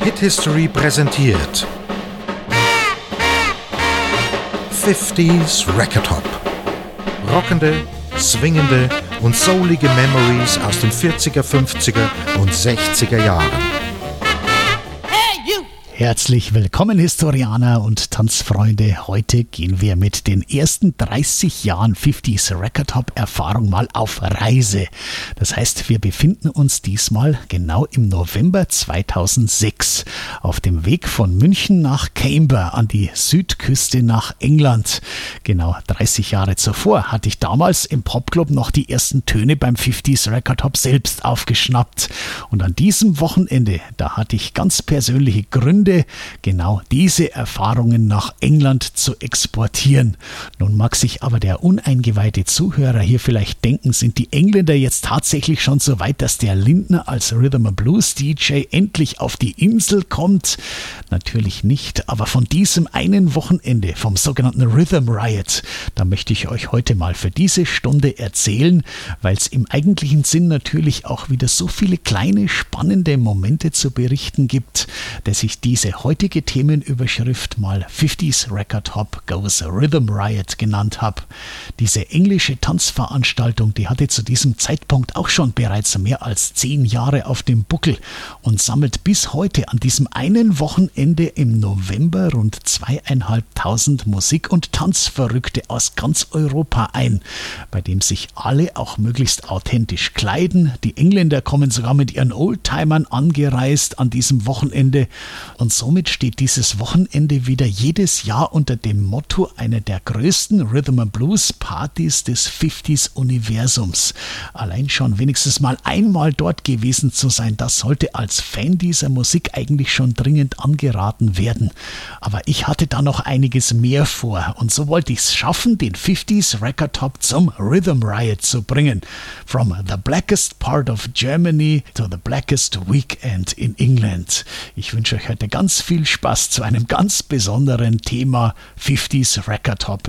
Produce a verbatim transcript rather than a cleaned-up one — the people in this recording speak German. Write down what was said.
Hit History präsentiert fünfziger Record Hop. Rockende, swingende und soulige Memories aus den vierziger, fünfziger und sechziger Jahren. Herzlich willkommen, Historianer und Tanzfreunde. Heute gehen wir mit den ersten dreißig Jahren fünfziger Record Hop Erfahrung mal auf Reise. Das heißt, wir befinden uns diesmal genau im November zweitausendsechs auf dem Weg von München nach Camber an die Südküste nach England. Genau dreißig Jahre zuvor hatte ich damals im Popclub noch die ersten Töne beim fünfziger Record Hop selbst aufgeschnappt. Und an diesem Wochenende, da hatte ich ganz persönliche Gründe, genau diese Erfahrungen nach England zu exportieren. Nun mag sich aber der uneingeweihte Zuhörer hier vielleicht denken, sind die Engländer jetzt tatsächlich schon so weit, dass der Lindner als Rhythm and Blues D J endlich auf die Insel kommt? Natürlich nicht, aber von diesem einen Wochenende, vom sogenannten Rhythm Riot, da möchte ich euch heute mal für diese Stunde erzählen, weil es im eigentlichen Sinn natürlich auch wieder so viele kleine, spannende Momente zu berichten gibt, dass ich diese heutige Themenüberschrift mal fünfziger Record Hop Goes Rhythm Riot genannt habe. Diese englische Tanzveranstaltung, die hatte zu diesem Zeitpunkt auch schon bereits mehr als zehn Jahre auf dem Buckel und sammelt bis heute an diesem einen Wochenende im November rund zweieinhalbtausend Musik- und Tanzverrückte aus ganz Europa ein, bei dem sich alle auch möglichst authentisch kleiden. Die Engländer kommen sogar mit ihren Oldtimern angereist an diesem Wochenende. Und somit steht dieses Wochenende wieder jedes Jahr unter dem Motto einer der größten Rhythm and Blues Partys des fünfziger Universums. Allein schon wenigstens mal einmal dort gewesen zu sein, das sollte als Fan dieser Musik eigentlich schon dringend angeraten werden. Aber ich hatte da noch einiges mehr vor und so wollte ich es schaffen, den fünfziger Record Hop zum Rhythm Riot zu bringen. From the blackest part of Germany to the blackest weekend in England. Ich wünsche euch heute ganz viel Spaß zu einem ganz besonderen Thema fünfziger Record Hop